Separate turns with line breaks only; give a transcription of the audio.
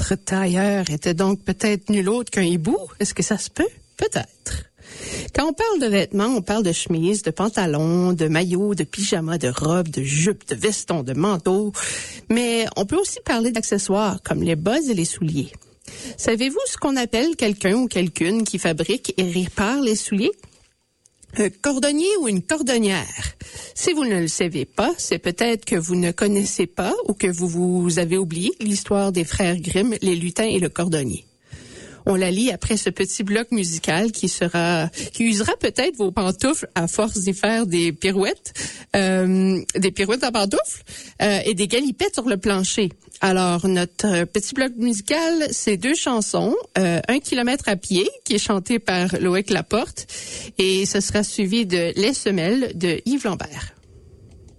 Votre tailleur était donc peut-être nul autre qu'un hibou? Est-ce que ça se peut? Peut-être. Quand on parle de vêtements, on parle de chemises, de pantalons, de maillots, de pyjamas, de robes, de jupes, de vestons, de manteaux. Mais on peut aussi parler d'accessoires comme les bas et les souliers. Savez-vous ce qu'on appelle quelqu'un ou quelqu'une qui fabrique et répare les souliers? Un cordonnier ou une cordonnière. Si vous ne le savez pas, c'est peut-être que vous ne connaissez pas ou que vous avez oublié l'histoire des frères Grimm, les lutins et le cordonnier. On la lit après ce petit bloc musical qui usera peut-être vos pantoufles à force d'y faire des pirouettes en pantoufles et des galipettes sur le plancher. Alors, notre petit bloc musical, c'est 2 chansons, 1 kilomètre à pied, qui est chanté par Loïc Laporte, et ce sera suivi de Les Semelles de Yves Lambert.